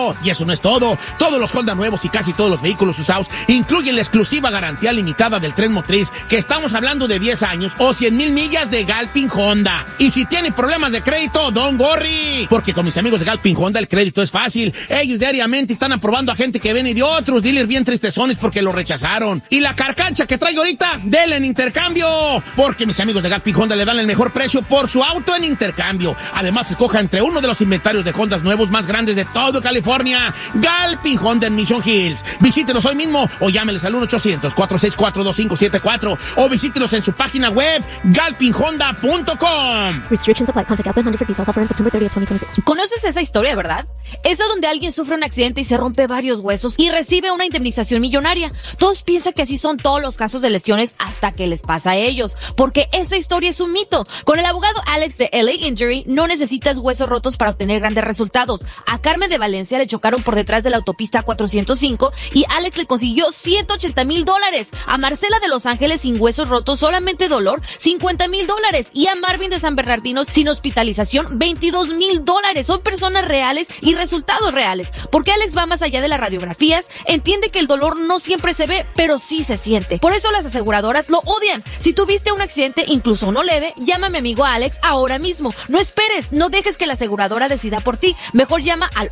Y eso no es todo. Todos los Honda nuevos y casi todos los vehículos usados incluyen la exclusiva garantía limitada del tren motriz, que estamos hablando de 10 años o 100,000 millas de Galpin Honda. Y si tiene problemas de crédito, don't worry, porque con mis amigos de Galpin Honda el crédito es fácil. Ellos diariamente están aprobando a gente que viene de otros dealers bien tristezones porque lo rechazaron. Y la carcancha que traigo ahorita, denle en intercambio, porque mis amigos de Galpin Honda le dan el mejor precio por su auto en intercambio. Además, escoja entre uno de los inventarios de Hondas nuevos más grandes de todo California. Galpin Honda en Mission Hills. Visítenos hoy mismo o llámeles al 1-800-464-2574 o visítenos en su página web galpinhonda.com. Restrictions apply. Contact Galpin Honda for details. Offer ends September 30th, 2026. ¿Conoces esa historia, verdad? Esa donde alguien sufre un accidente y se rompe varios huesos y recibe una indemnización millonaria. Todos piensan que así son todos los casos de lesiones hasta que les pasa a ellos, porque esa historia es un mito. Con el abogado Alex de LA Injury no necesitas huesos rotos para obtener grandes resultados. A Carmen de Valencia le chocaron por detrás de la autopista 405 y Alex le consiguió $180,000. A Marcela de Los Ángeles sin huesos rotos, solamente dolor, $50,000. Y a Marvin de San Bernardino sin hospitalización, $22,000. Son personas reales y resultados reales. Porque Alex va más allá de las radiografías, entiende que el dolor no siempre se ve, pero sí se siente. Por eso las aseguradoras lo odian. Si tuviste un accidente, incluso uno leve, llama a mi amigo Alex ahora mismo. No esperes, no dejes que la aseguradora decida por ti. Mejor llama al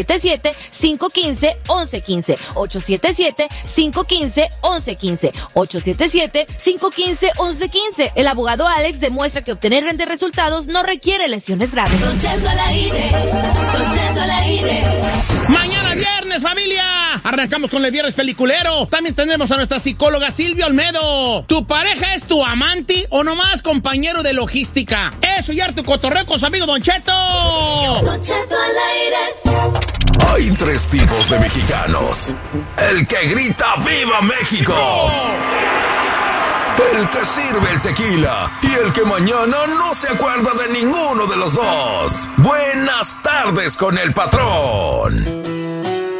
877-515-1115. 877-515-1115. 877-515-1115. El abogado Alex demuestra que obtener grandes resultados no requiere lesiones graves. Don Cheto al aire. Don Cheto al aire. Mañana viernes, familia. Arrancamos con el viernes peliculero. También tenemos a nuestra psicóloga Silvia Olmedo. ¿Tu pareja es tu amante o nomás compañero de logística? Eso y harto cotorreo con su amigo Don Cheto. Don Cheto al aire. Hay tres tipos de mexicanos. El que grita ¡Viva México! El que sirve el tequila y el que mañana no se acuerda de ninguno de los dos. Buenas tardes con el patrón.